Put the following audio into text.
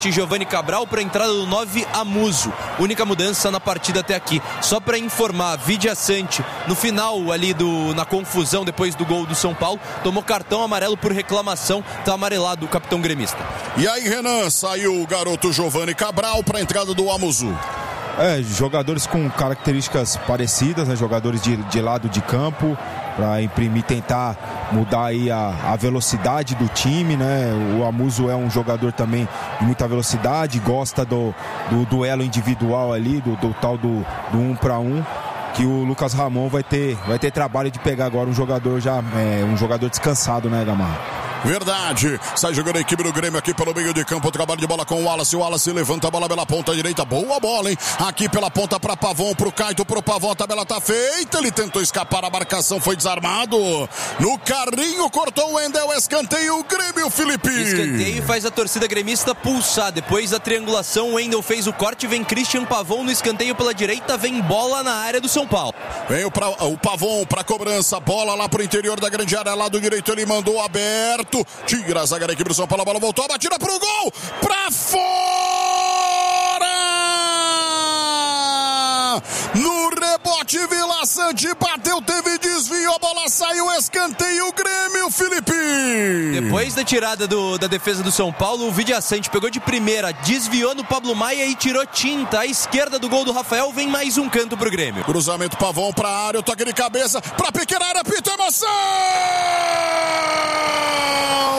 Giovani Cabral para a entrada do 9 Amuso, única mudança na partida até aqui. Só para informar, Vidia Sante no final ali na confusão depois do gol do São Paulo, tomou cartão amarelo por reclamação, tá amarelado o capitão gremista. E aí, Renan, saiu o garoto Giovani Cabral para a entrada do Amuso. Jogadores com características parecidas, né? Jogadores de lado de campo, para imprimir, tentar mudar aí a velocidade do time, né? O Amuso é um jogador também de muita velocidade, gosta do duelo individual ali, do tal do 1 para 1, que o Lucas Ramon vai ter trabalho de pegar agora um jogador um jogador descansado, né, Gamarra? Verdade, sai jogando a equipe do Grêmio aqui pelo meio de campo, trabalho de bola com o Wallace levanta a bola pela ponta direita, boa bola, hein? Aqui pela ponta para Pavon, pro Caito, pro Pavon, a tabela tá feita, ele tentou escapar, a marcação foi desarmado, no carrinho cortou o Wendel, escanteio, o Grêmio, Felipe. Escanteio faz a torcida gremista pulsar, depois da triangulação o Wendel fez o corte, vem Christian Pavon no escanteio pela direita, vem bola na área do São Paulo. Vem o Pavon pra cobrança, bola lá pro interior da grande área, lado direito ele mandou aberto, tira a zaga da equipe do São Paulo, a bola voltou, a batida pro gol, pra fora! No rebote, Vila Sante bateu, teve desvio, a bola saiu, escanteio, Grêmio, Felipe! Depois da tirada da defesa do São Paulo, o Vidia Sante pegou de primeira, desviou no Pablo Maia e tirou tinta. À esquerda do gol do Rafael, vem mais um canto pro Grêmio. Cruzamento, Pavon pra área, o toque de cabeça, pra pequena área, Pita, emoção!